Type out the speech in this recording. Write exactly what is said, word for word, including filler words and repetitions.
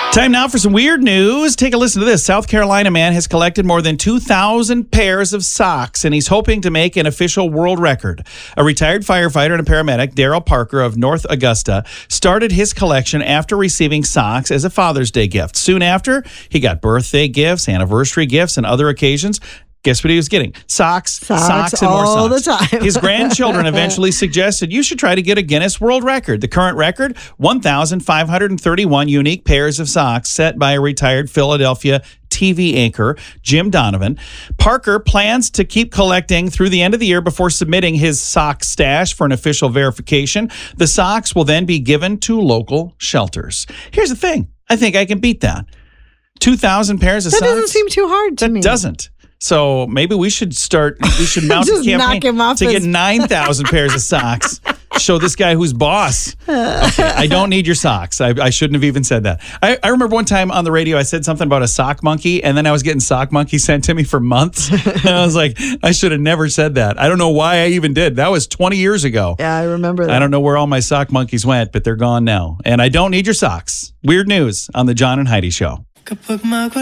Time now for some weird news. Take a listen to this. South Carolina man has collected more than two thousand pairs of socks, and he's hoping to make an official world record. A retired firefighter and a paramedic, Daryl Parker of North Augusta, started his collection after receiving socks as a Father's Day gift. Soon after, he got birthday gifts, anniversary gifts, and other occasions. Guess what he was getting? Socks, socks, socks, and more all socks. the time. His grandchildren eventually suggested you should try to get a Guinness World Record. The current record, one thousand five hundred thirty-one unique pairs of socks set by a retired Philadelphia T V anchor, Jim Donovan. Parker plans to keep collecting through the end of the year before submitting his sock stash for an official verification. The socks will then be given to local shelters. Here's the thing. I think I can beat that. two thousand pairs of that socks. That doesn't seem too hard to that me. That doesn't. So maybe we should start, we should mount Just a knock campaign him off to his- get nine thousand pairs of socks. Show this guy who's boss. Okay, I don't need your socks. I, I shouldn't have even said that. I, I remember one time on the radio, I said something about a sock monkey, and then I was getting sock monkey sent to me for months. And I was like, I should have never said that. I don't know why I even did. That was twenty years ago. Yeah, I remember that. I don't know where all my sock monkeys went, but they're gone now. And I don't need your socks. Weird news on the John and Heidi Show.